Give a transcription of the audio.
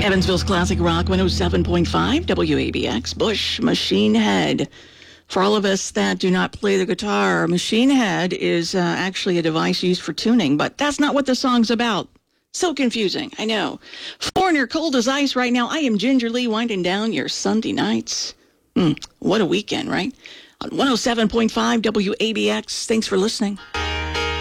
Evansville's Classic Rock 107.5 WABX, Bush Machine Head. For all of us that do not play the guitar, Machine Head is actually a device used for tuning, but that's not what the song's about. So confusing, I know. Foreigner, cold as ice right now. I am gingerly winding down your Sunday nights. What a weekend, right? On 107.5 WABX. Thanks for listening.